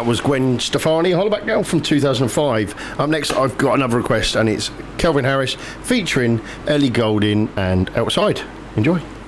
that was Gwen Stefani, Hollaback Girl from 2005. Up next, I've got another request, and it's Calvin Harris featuring Ellie Goulding and Outside. Enjoy.